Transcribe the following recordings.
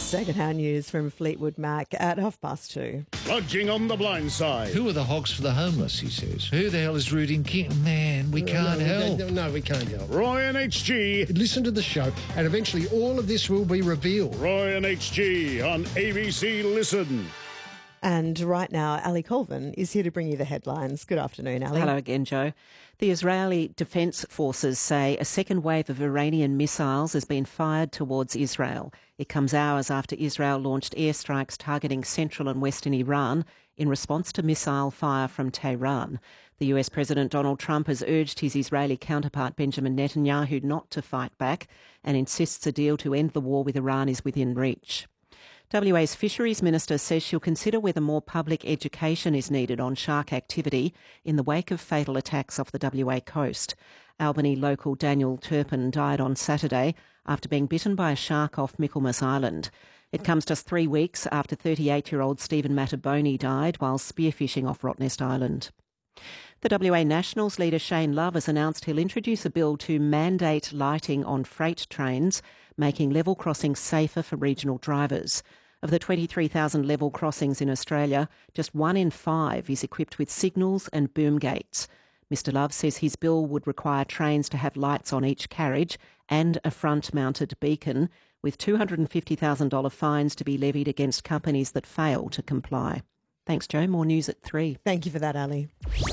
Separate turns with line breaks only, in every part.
Secondhand news from Fleetwood Mac at 2:30.
Lodging on the blind side.
Who are the hogs for the homeless, he says. Who the hell is Rooting King? Man, we can't help.
No, we can't help.
Roy and HG.
Listen to the show, and eventually all of this will be revealed.
Roy and HG on ABC Listen.
And right now, Ali Colvin is here to bring you the headlines. Good afternoon, Ali.
Hello again, Joe. The Israeli Defence Forces say a second wave of Iranian missiles has been fired towards Israel. It comes hours after Israel launched airstrikes targeting central and western Iran in response to missile fire from Tehran. The US President Donald Trump has urged his Israeli counterpart Benjamin Netanyahu not to fight back and insists a deal to end the war with Iran is within reach. WA's Fisheries Minister says she'll consider whether more public education is needed on shark activity in the wake of fatal attacks off the WA coast. Albany local Daniel Turpin died on Saturday after being bitten by a shark off Michaelmas Island. It comes just 3 weeks after 38-year-old Stephen Mattaboni died while spearfishing off Rottnest Island. The WA Nationals leader Shane Love has announced he'll introduce a bill to mandate lighting on freight trains, making level crossings safer for regional drivers. Of the 23,000 level crossings in Australia, just 1 in 5 is equipped with signals and boom gates. Mr Love says his bill would require trains to have lights on each carriage and a front-mounted beacon, with $250,000 fines to be levied against companies that fail to comply. Thanks, Joe. More news at 3.
Thank you for that, Ali.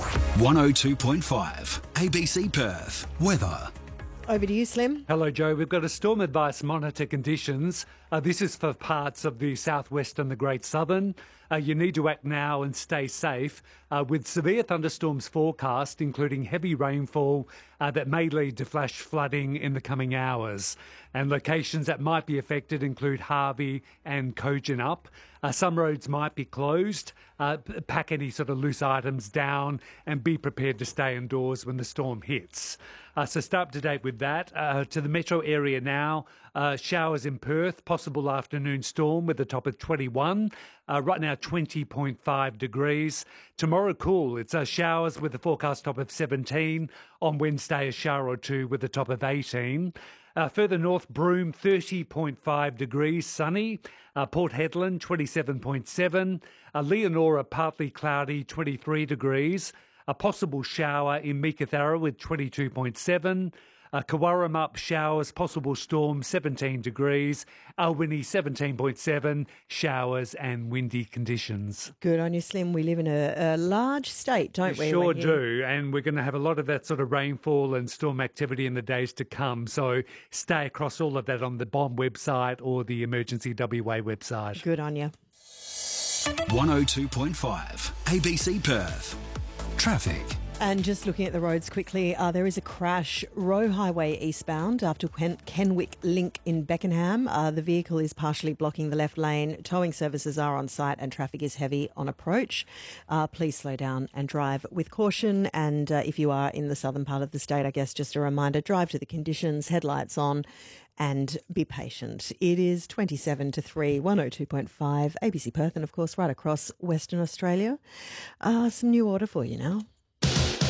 102.5 ABC Perth. Weather.
Over to you, Slim.
Hello, Joe. We've got a storm advice monitor conditions. This is for parts of the southwest and the Great Southern. You need to act now and stay safe with severe thunderstorms forecast, including heavy rainfall that may lead to flash flooding in the coming hours. And locations that might be affected include Harvey and Kojonup. Some roads might be closed. Pack any sort of loose items down and be prepared to stay indoors when the storm hits. So stay up to date with that. To the metro area now, showers in Perth, possible afternoon storm with a top of 21. Right now, 20.5 degrees. Tomorrow, cool. It's showers with a forecast top of 17. On Wednesday, a shower or two with a top of 18. Further north, Broome, 30.5 degrees, sunny. Port Hedland, 27.7. Leonora, partly cloudy, 23 degrees. A possible shower in Meekatharra with 22.7. Kawarramup, showers, possible storm, 17 degrees. Alwini, 17.7, showers and windy conditions.
Good on you, Slim. We live in a large state, don't we?
Sure do, and we're going to have a lot of that sort of rainfall and storm activity in the days to come. So stay across all of that on the BOM website or the Emergency WA website.
Good on you.
102.5 ABC Perth. Traffic.
And just looking at the roads quickly, there is a crash, Roe Highway eastbound after Kenwick Link in Beckenham. The vehicle is partially blocking the left lane. Towing services are on site and traffic is heavy on approach. Please slow down and drive with caution. And if you are in the southern part of the state, I guess just a reminder, drive to the conditions, headlights on and be patient. It is 27 to 3, 102.5 ABC Perth and, of course, right across Western Australia. Some new order for you now.